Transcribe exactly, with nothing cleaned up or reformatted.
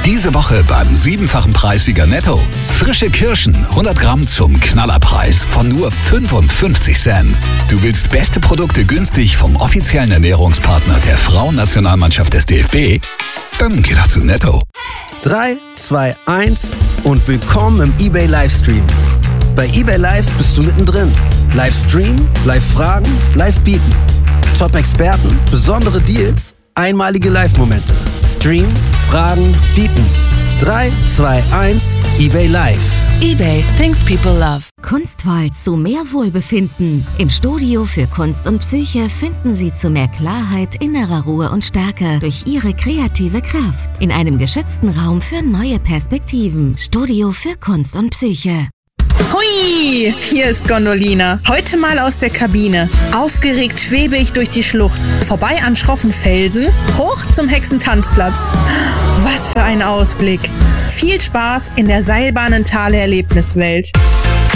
Diese Woche beim siebenfachen Preissieger Netto. Frische Kirschen, hundert Gramm zum Knallerpreis von nur fünfundfünfzig Cent. Du willst beste Produkte günstig vom offiziellen Ernährungspartner der Frauennationalmannschaft des D F B? Dann geh doch zu Netto. drei, zwei, eins und willkommen im eBay Livestream. Bei eBay Live bist du mittendrin. Livestream, Live-Fragen, Live-Bieten. Top-Experten, besondere Deals, einmalige Live-Momente. Stream, Fragen, Bieten. drei, zwei, eins, eBay Live. eBay, things people love. Kunstvoll zu mehr Wohlbefinden. Im Studio für Kunst und Psyche finden Sie zu mehr Klarheit, innerer Ruhe und Stärke durch Ihre kreative Kraft. In einem geschützten Raum für neue Perspektiven. Studio für Kunst und Psyche. Hui, hier ist Gondolina. Heute mal aus der Kabine. Aufgeregt schwebe ich durch die Schlucht. Vorbei an schroffen Felsen, hoch zum Hexentanzplatz. Was für ein Ausblick. Viel Spaß in der Seilbahnentale Erlebniswelt.